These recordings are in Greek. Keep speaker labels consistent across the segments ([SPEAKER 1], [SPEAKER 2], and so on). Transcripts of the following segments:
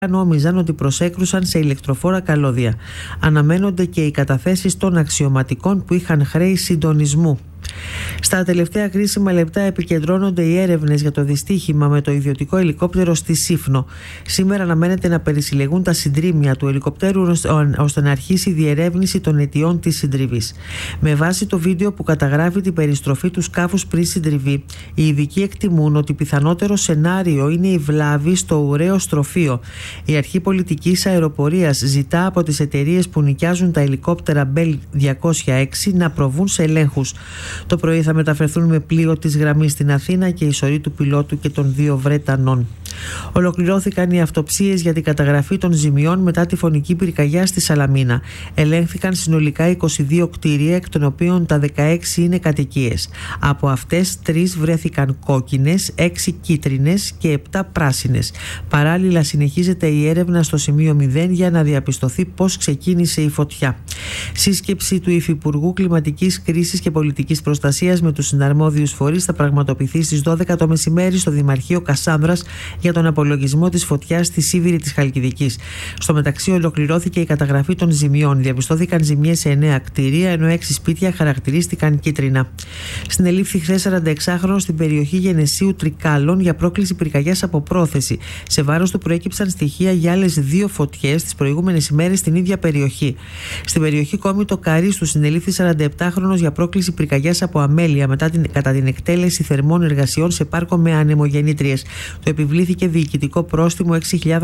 [SPEAKER 1] νόμιζαν ότι προσέκρουσαν σε ηλεκτροφόρα καλώδια. Αναμένονται και οι καταθέσεις των αξιωματικών που είχαν χρέη συντονισμού. Στα τελευταία κρίσιμα λεπτά επικεντρώνονται οι έρευνες για το δυστύχημα με το ιδιωτικό ελικόπτερο στη Σύφνο. Σήμερα αναμένεται να περισυλλεγούν τα συντρίμμια του ελικοπτέρου ώστε να αρχίσει η διερεύνηση των αιτιών της συντριβής. Με βάση το βίντεο που καταγράφει την περιστροφή του σκάφους πριν συντριβεί, οι ειδικοί εκτιμούν ότι πιθανότερο σενάριο είναι η βλάβη στο ουραίο στροφείο. Η Αρχή Πολιτικής Αεροπορίας ζητά από τις εταιρείες που νοικιάζουν τα ελικόπτερα Bell 206 να προβούν σε ελέγχους. Το πρωί θα μεταφερθούν με πλοίο της γραμμής στην Αθήνα και η σωρή του πιλότου και των 2 Βρετανών. Ολοκληρώθηκαν οι αυτοψίες για την καταγραφή των ζημιών μετά τη φωνική πυρκαγιά στη Σαλαμίνα. Ελέγχθηκαν συνολικά 22 κτίρια, εκ των οποίων τα 16 είναι κατοικίες. Από αυτές 3 βρέθηκαν κόκκινες, 6 κίτρινες και 7 πράσινες. Παράλληλα συνεχίζεται η έρευνα στο σημείο 0 για να διαπιστωθεί πώς ξεκίνησε η φωτιά. Σύσκεψη του Υφυπουργού Κλιματικής Κρίσης και Πολιτικής Προστασίας με τους συναρμόδιους φορείς θα πραγματοποιηθεί στις 12 το μεσημέρι στο Δημαρχείο Κασάνδρας για τον απολογισμό της φωτιάς στη Σίβηρη της Χαλκιδικής. Στο μεταξύ, ολοκληρώθηκε η καταγραφή των ζημιών. Διαπιστώθηκαν ζημιές σε 9 κτίρια, ενώ 6 σπίτια χαρακτηρίστηκαν κίτρινα. Συνελήφθη χθες 46χρονος στην περιοχή Γενεσίου Τρικάλων για πρόκληση πυρκαγιάς από πρόθεση. Σε βάρος του προέκυψαν στοιχεία για άλλες 2 φωτιές τις προηγούμενες ημέρες στην ίδια περιοχή. Στην περιοχή Κόμιτο Καρίστου συνελήφθη 47χρονος για πρόκληση πυρκαγιάς από αμέλεια κατά την εκτέλεση θερμών εργασιών σε πάρκο με ανεμογεννήτριες. Το επιβλήθηκε διοικητικό πρόστιμο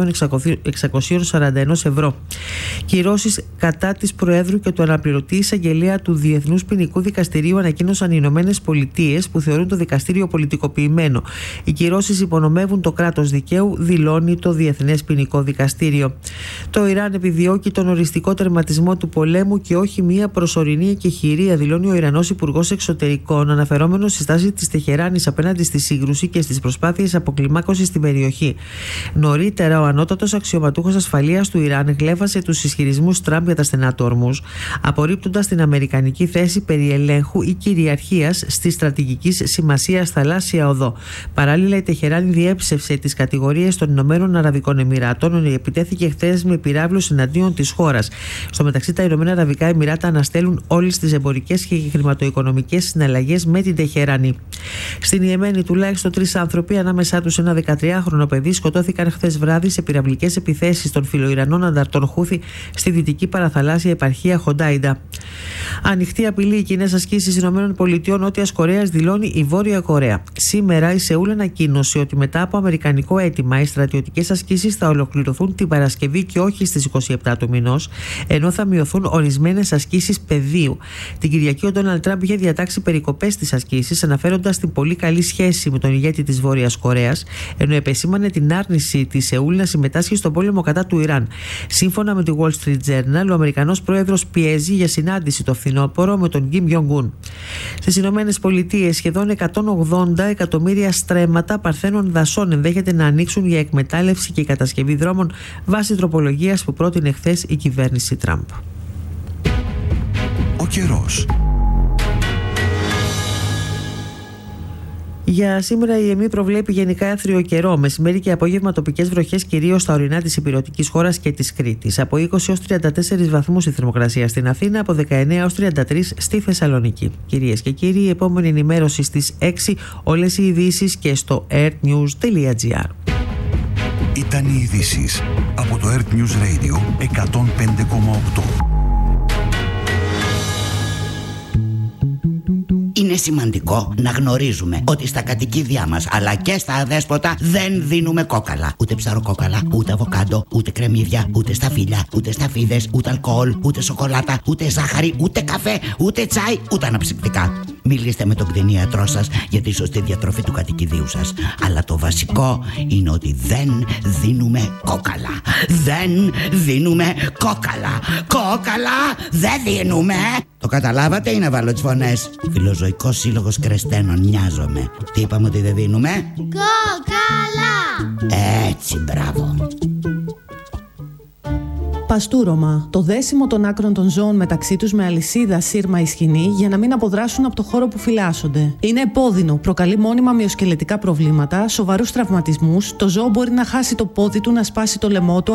[SPEAKER 1] 6.641 ευρώ. Κυρώσεις κατά της Προέδρου και του αναπληρωτή εισαγγελέα του Διεθνούς Ποινικού Δικαστηρίου ανακοίνωσαν οι Ηνωμένες Πολιτείες, που θεωρούν το δικαστήριο πολιτικοποιημένο. Οι κυρώσεις υπονομεύουν το κράτος δικαίου, δηλώνει το Διεθνές Ποινικό Δικαστήριο. Το Ιράν επιδιώκει τον οριστικό τερματισμό του πολέμου και όχι μία προσωρινή εκεχηρία, δηλώνει ο Ιρανός Υπουργός Εξωτερικών, αναφερόμενος στη στάση της Τεχεράνης απέναντι στη σύγκρουση και στις προσπάθειες αποκλιμάκωσης στην περιοχή. Νωρίτερα, ο ανώτατος αξιωματούχος ασφαλείας του Ιράν γλέφασε τους ισχυρισμούς Τραμπ για τα στενά του Ορμούζ, απορρίπτοντας την αμερικανική θέση περί ελέγχου ή κυριαρχίας στη στρατηγικής σημασίας θαλάσσια οδό. Παράλληλα, η Τεχεράνη διέψευσε τις κατηγορίες των Ηνωμένων Αραβικών Εμιράτων ότι επιτέθηκε χθες με πυράβλους εναντίον της χώρας. Στο μεταξύ, τα Ηνωμένα Αραβικά Εμιράτα αναστέλουν όλες τις εμπορικές και χρηματοοικονομικές συναλλαγές με την Τεχεράνη. Στην Ιεμένη, τουλάχιστον 3 άνθρωποι, ανάμεσά τους ένα 13χρονο παιδί, σκοτώθηκαν χθες βράδυ σε πυραυλικές επιθέσεις των φιλοϊρανών ανταρτών Χούθη στη δυτική παραθαλάσσια επαρχία Χοντάιντα. Ανοιχτή απειλή οι κοινές ασκήσεις ΗΠΑ Νότιας Κορέας, δηλώνει η Βόρεια Κορέα. Σήμερα η Σεούλ ανακοίνωσε ότι μετά από αμερικανικό αίτημα οι στρατιωτικές ασκήσεις θα ολοκληρωθούν την Παρασκευή και όχι στις 27 του μηνός, ενώ θα μειωθούν ορισμένες ασκήσεις πεδίου. Την Κυριακή ο Ντόναλντ Τραμπ είχε διατάξει περικοπές στις ασκήσεις, αναφέροντας την πολύ καλή σχέση με τον ηγέτη της Βόρειας Κορέας, ενώ επεσήμανε την άρνηση της Σεούλ να συμμετάσχει στον πόλεμο κατά του Ιράν. Σύμφωνα με τη Wall Street Journal, ο Αμερικανός πρόεδρος πιέζει για συνάντηση το φθινόπωρο με τον Κιμ Γιονγκ-ουν. Στις Ηνωμένες Πολιτείες, σχεδόν 180 εκατομμύρια στρέμματα παρθένων δασών ενδέχεται να ανοίξουν για εκμετάλλευση και κατασκευή δρόμων βάσει τροπολογίας που πρότεινε χθες η κυβέρνηση Τραμπ.
[SPEAKER 2] Ο καιρός.
[SPEAKER 1] Για σήμερα η ΕΜΗ προβλέπει γενικά έθριο καιρό, μεσημέρι και απόγευμα τοπικές βροχές κυρίως στα ορεινά της υπηρετικής χώρας και της Κρήτης. Από 20 έως 34 βαθμούς η θερμοκρασία στην Αθήνα, από 19 έως 33 στη Θεσσαλονίκη. Κυρίες και κύριοι, η επόμενη ενημέρωση στις 6, όλες οι ειδήσεις και στο earthnews.gr.
[SPEAKER 2] Ήταν οι ειδήσεις από το Earth News Radio 105,8.
[SPEAKER 3] Είναι σημαντικό να γνωρίζουμε ότι στα κατοικίδια μας αλλά και στα αδέσποτα δεν δίνουμε κόκαλα. Ούτε ψαροκόκαλα, ούτε αβοκάντο, ούτε κρεμμύδια, ούτε σταφύλια, ούτε σταφίδες, ούτε αλκοόλ, ούτε σοκολάτα, ούτε ζάχαρη, ούτε καφέ, ούτε τσάι, ούτε αναψυκτικά. Μιλήστε με τον κτηνίατρό σας για τη σωστή διατροφή του κατοικιδίου σας. Αλλά το βασικό είναι ότι δεν δίνουμε κόκαλα. Δεν δίνουμε κόκαλα. Κόκαλα δεν δίνουμε. Το καταλάβατε ή να βάλω τις φωνές? Φιλοζωικός Σύλλογος Κρεστένων, νοιάζομαι. Τι είπαμε ότι δεν δίνουμε?
[SPEAKER 4] Κόκαλα.
[SPEAKER 3] Έτσι, μπράβο.
[SPEAKER 4] Παστούρωμα. Το δέσιμο των άκρων των ζώων μεταξύ τους με αλυσίδα, σύρμα ή σκοινή για να μην αποδράσουν από το χώρο που φυλάσσονται. Είναι επώδυνο, προκαλεί μόνιμα μυοσκελετικά προβλήματα, σοβαρούς τραυματισμούς, το ζώο μπορεί να χάσει το πόδι του, να σπάσει το λαιμό του,